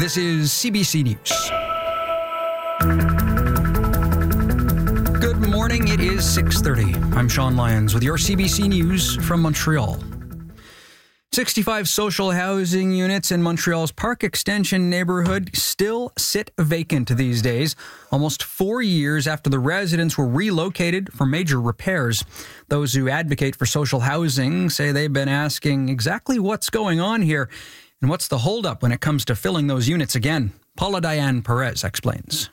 This is CBC News. Good morning. It is 6:30. I'm Sean Lyons with your CBC News from Montreal. 65 social housing units in Montreal's Park Extension neighborhood still sit vacant these days, almost 4 years after the residents were relocated for major repairs. Those who advocate for social housing say they've been asking exactly what's going on here and what's the holdup when it comes to filling those units again. Paula Diane Perez explains.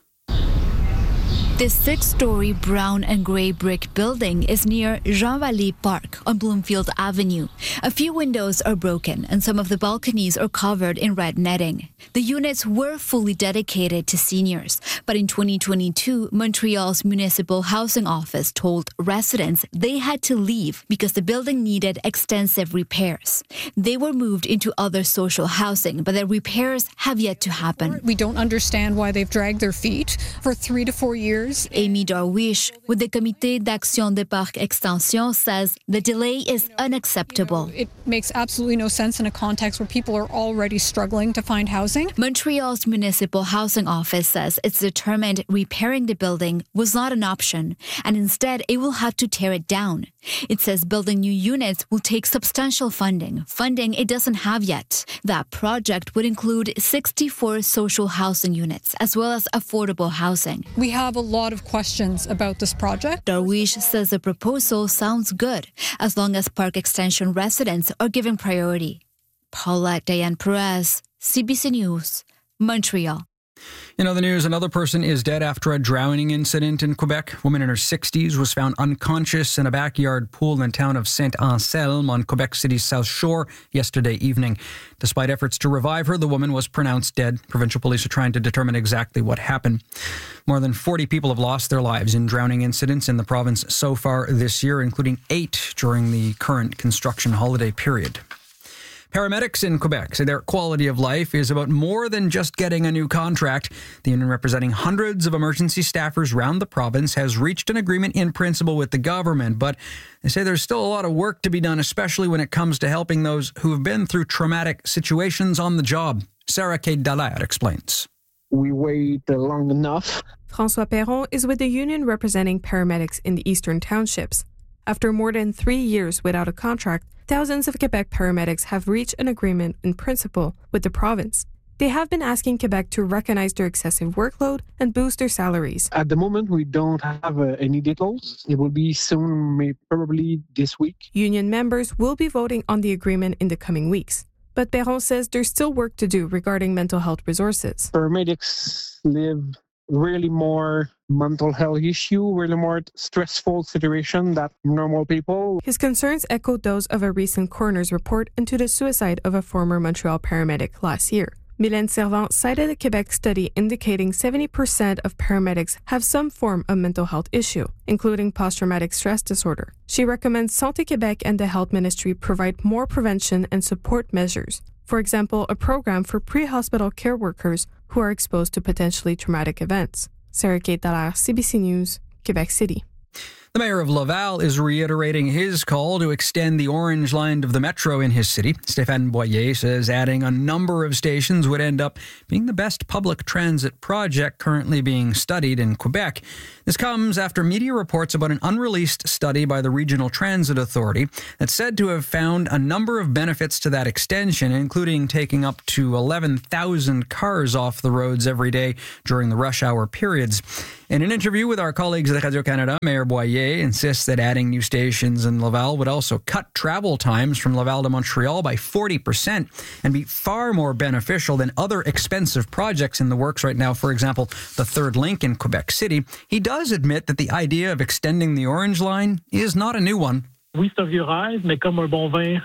This 6-story brown and gray brick building is near Jean Vallée Park on Bloomfield Avenue. A few windows are broken and some of the balconies are covered in red netting. The units were fully dedicated to seniors, but in 2022, Montreal's Municipal Housing Office told residents they had to leave because the building needed extensive repairs. They were moved into other social housing, but the repairs have yet to happen. We don't understand why they've dragged their feet for 3 to 4 years. Amy Darwish with the Comité d'Action des Parcs Extension says the delay is unacceptable. It makes absolutely no sense in a context where people are already struggling to find housing. Montreal's Municipal Housing Office says it's determined repairing the building was not an option, and instead it will have to tear it down. It says building new units will take substantial funding it doesn't have yet. That project would include 64 social housing units as well as affordable housing. We have a lot of questions about this project. Darwish says the proposal sounds good as long as Park Extension residents are given priority. Paula Diane Perez, CBC News, Montreal. In other news, another person is dead after a drowning incident in Quebec. A woman in her 60s was found unconscious in a backyard pool in the town of Saint-Anselme on Quebec City's South Shore yesterday evening. Despite efforts to revive her, the woman was pronounced dead. Provincial police are trying to determine exactly what happened. More than 40 people have lost their lives in drowning incidents in the province so far this year, including 8 during the current construction holiday period. Paramedics in Quebec say their quality of life is about more than just getting a new contract. The union representing hundreds of emergency staffers around the province has reached an agreement in principle with the government, but they say there's still a lot of work to be done, especially when it comes to helping those who have been through traumatic situations on the job. Sarah Kate Dallaire explains. We wait long enough. François Perron is with the union representing paramedics in the eastern townships. After more than 3 years without a contract, thousands of Quebec paramedics have reached an agreement in principle with the province. They have been asking Quebec to recognize their excessive workload and boost their salaries. At the moment, we don't have any details. It will be soon, probably this week. Union members will be voting on the agreement in the coming weeks. But Perron says there's still work to do regarding mental health resources. Paramedics live really more mental health issue, really more stressful situation than normal people. His concerns echo those of a recent coroner's report into the suicide of a former Montreal paramedic last year. Mylène Servant cited a Quebec study indicating 70% of paramedics have some form of mental health issue, including post-traumatic stress disorder. She recommends Santé Québec and the Health Ministry provide more prevention and support measures. For example, a program for pre-hospital care workers who are exposed to potentially traumatic events. Sarah Kate Dallaire, CBC News, Quebec City. The mayor of Laval is reiterating his call to extend the orange line of the metro in his city. Stéphane Boyer says adding a number of stations would end up being the best public transit project currently being studied in Quebec. This comes after media reports about an unreleased study by the Regional Transit Authority that's said to have found a number of benefits to that extension, including taking up to 11,000 cars off the roads every day during the rush hour periods. In an interview with our colleagues at Radio-Canada, Mayor Boyer insists that adding new stations in Laval would also cut travel times from Laval to Montreal by 40% and be far more beneficial than other expensive projects in the works right now. For example, the Third Link in Quebec City. He does admit that the idea of extending the Orange Line is not a new one. Oui, c'est un vieux rêve, mais comme un bon vin,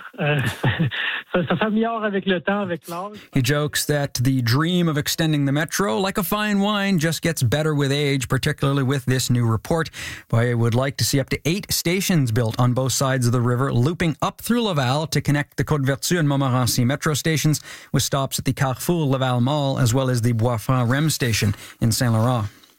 ça s'améliore avec le temps, avec l'âge. He jokes that the dream of extending the metro, like a fine wine, just gets better with age, particularly with this new report. Boyer would like to see up to 8 stations built on both sides of the river, looping up through Laval to connect the Côte-Vertu and Montmorency metro stations, with stops at the Carrefour Laval Mall, as well as the Bois-Franc REM station in Saint-Laurent.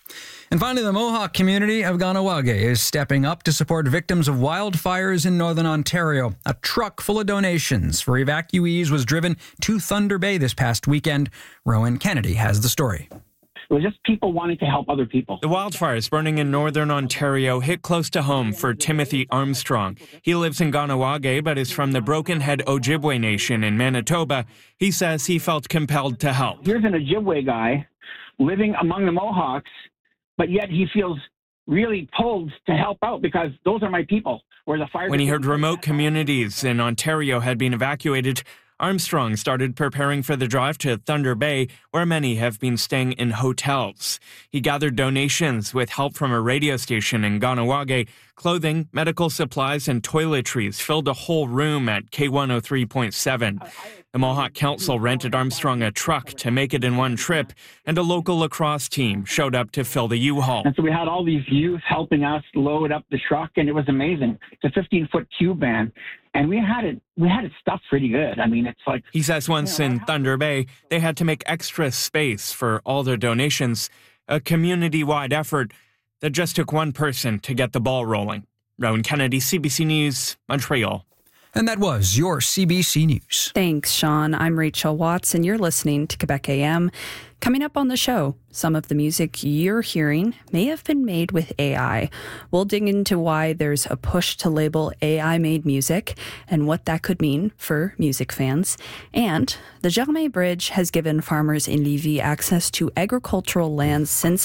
And finally, the Mohawk community of Kahnawake is stepping up to support victims of wildfires in northern Ontario. A truck full of donations for evacuees was driven to Thunder Bay this past weekend. Rowan Kennedy has the story. It was just people wanting to help other people. The wildfires burning in northern Ontario hit close to home for Timothy Armstrong. He lives in Kahnawake but is from the Broken Head Ojibwe Nation in Manitoba. He says he felt compelled to help. Here's an Ojibwe guy living among the Mohawks, but yet he feels really pulled to help out because those are my people. Where the fire. When he heard remote communities in Ontario had been evacuated, Armstrong started preparing for the drive to Thunder Bay, where many have been staying in hotels. He gathered donations with help from a radio station in Kahnawake. Clothing, medical supplies, and toiletries filled a whole room at K103.7. The Mohawk Council rented Armstrong a truck to make it in one trip, and a local lacrosse team showed up to fill the U-Haul. And so we had all these youth helping us load up the truck, and it was amazing. It's a 15-foot cube van, and we had it stuffed pretty good. I mean, it's like... He says once in Thunder Bay, they had to make extra space for all their donations, a community-wide effort that just took one person to get the ball rolling. Rowan Kennedy, CBC News, Montreal. And that was your CBC News. Thanks, Sean. I'm Rachel Watts, and you're listening to Quebec AM. Coming up on the show, some of the music you're hearing may have been made with AI. We'll dig into why there's a push to label AI-made music and what that could mean for music fans. And the Germain Bridge has given farmers in Lévis access to agricultural lands since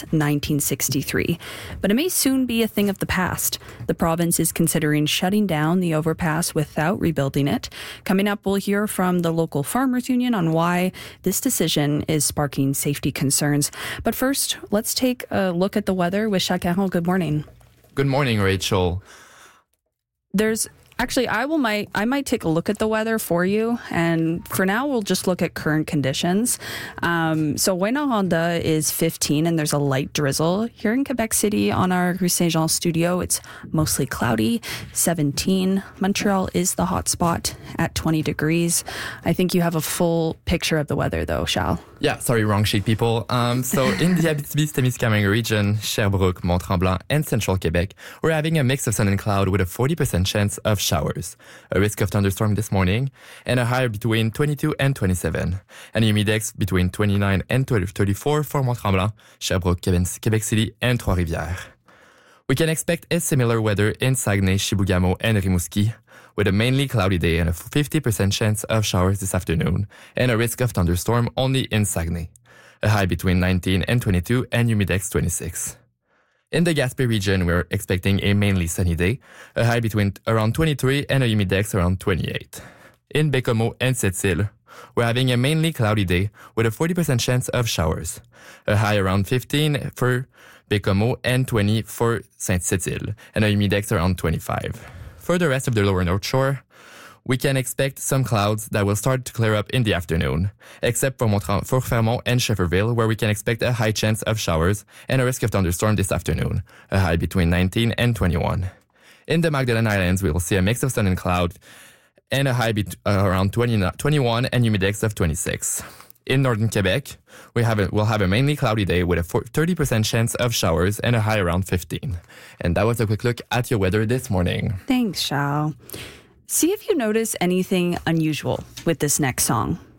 1963. But it may soon be a thing of the past. The province is considering shutting down the overpass without rebuilding it. Coming up, we'll hear from the local farmers union on why this decision is sparking safety concerns. But first, let's take a look at the weather with Jacques Caron. Good morning. Good morning, Rachel. I might take a look at the weather for you, and for now we'll just look at current conditions. So Rouyn-Noranda is 15 and there's a light drizzle. Here in Quebec City on our Rue Saint-Jean studio, it's mostly cloudy, 17. Montreal is the hot spot at 20 degrees. I think you have a full picture of the weather though, Charles. Yeah, sorry, wrong sheet, people. So in the Abitibi-Témiscamingue region, Sherbrooke, Mont-Tremblant, and Central Quebec, we're having a mix of sun and cloud with a 40% chance of showers, a risk of thunderstorm this morning, and a high between 22 and 27, and a humidex between 29 and 34 for Mont-Tremblant, Sherbrooke, Quebec City, and Trois-Rivières. We can expect a similar weather in Saguenay, Chibougamau, and Rimouski, with a mainly cloudy day and a 50% chance of showers this afternoon, and a risk of thunderstorm only in Saguenay, a high between 19 and 22, and humidex 26. In the Gaspé region, we're expecting a mainly sunny day, a high between around 23 and a humidex around 28. In Bécomo and Sept-Îles, we're having a mainly cloudy day with a 40% chance of showers, a high around 15 for Bécomo and 20 for Saint-Cécile, and a humidex around 25. For the rest of the lower North Shore, we can expect some clouds that will start to clear up in the afternoon, except for Fermont and Schefferville, where we can expect a high chance of showers and a risk of thunderstorm this afternoon, a high between 19 and 21. In the Magdalen Islands, we will see a mix of sun and cloud and a high around 21 and humidex of 26. In northern Quebec, we'll have a mainly cloudy day with a 30% chance of showers and a high around 15. And that was a quick look at your weather this morning. Thanks, Charles. See if you notice anything unusual with this next song.